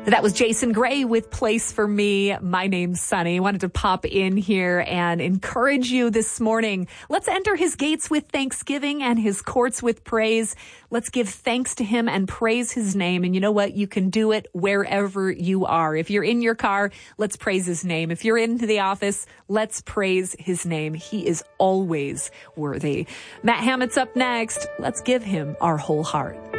That was Jason Gray with Place for Me. My name's Sunny. Wanted to pop in here and encourage you this morning. Let's enter his gates with thanksgiving and his courts with praise. Let's give thanks to him and praise his name. And you know what? You can do it wherever you are. If you're in your car, let's praise his name. If you're into the office, let's praise his name. He is always worthy. Matt Hammett's up next. Let's give him our whole heart.